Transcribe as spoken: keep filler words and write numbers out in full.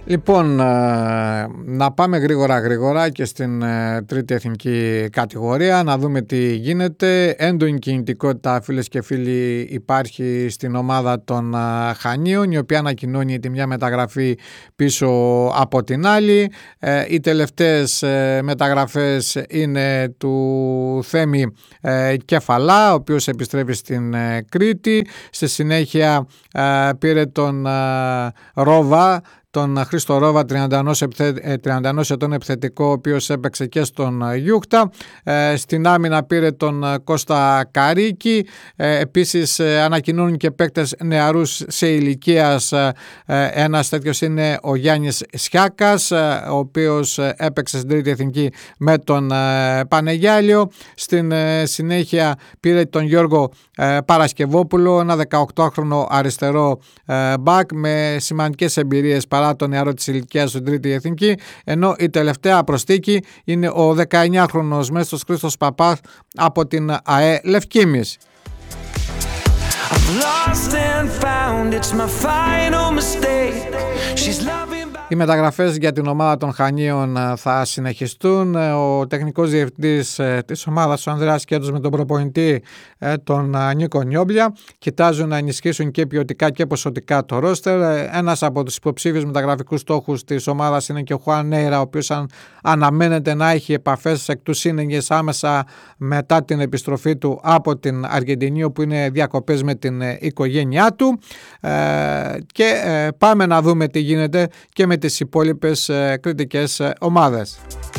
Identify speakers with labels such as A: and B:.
A: Λοιπόν, να πάμε γρήγορα γρήγορα και στην τρίτη εθνική κατηγορία, να δούμε τι γίνεται. Έντονη κινητικότητα, φίλες και φίλοι, υπάρχει στην ομάδα των Χανίων, η οποία ανακοινώνει τη μια μεταγραφή πίσω από την άλλη. Οι τελευταίες μεταγραφές είναι του Θέμη Κεφαλά, ο οποίος επιστρέφει στην Κρήτη. Στη συνέχεια πήρε τον Ρόβα, τον Χρήστο Ρόβα, τριάντα ένα ετών επιθετικό, ο οποίος έπαιξε και στον Γιούχτα. Ε, στην άμυνα πήρε τον Κώστα Καρίκη. Ε, επίσης ε, ανακοινώνουν και παίκτες νεαρούς σε ηλικίας. Ε, ένας τέτοιος είναι ο Γιάννης Σιάκας, ε, ο οποίος έπαιξε στην τρίτη εθνική με τον ε, Πανεγιάλιο. Στην ε, συνέχεια πήρε τον Γιώργο ε, Παρασκευόπουλο, ένα δεκαοκτάχρονο αριστερό ε, μπακ με σημαντικές εμπειρίες παρά το νεαρό της ηλικίας στην τρίτη εθνική, ενώ η τελευταία προσθήκη είναι ο δεκαεννιάχρονος Μέστος Χρήστος Παπάς από την ΑΕ Λευκήμης. Οι μεταγραφές για την ομάδα των Χανίων θα συνεχιστούν. Ο τεχνικός διευθυντής της ομάδας, ο Ανδρέας Κέντος, με τον προπονητή τον Νίκο Νιόμπλια, κοιτάζουν να ενισχύσουν και ποιοτικά και ποσοτικά το ρόστερ. Ένας από τους υποψήφιους μεταγραφικούς στόχους της ομάδας είναι και ο Χουάν Νέιρα, ο οποίος αναμένεται να έχει επαφές εκ του σύνεγγες άμεσα μετά την επιστροφή του από την Αργεντινή, όπου είναι διακοπές με την οικογένειά του. Και πάμε να δούμε τι γίνεται και με τις υπόλοιπες κριτικές ομάδες.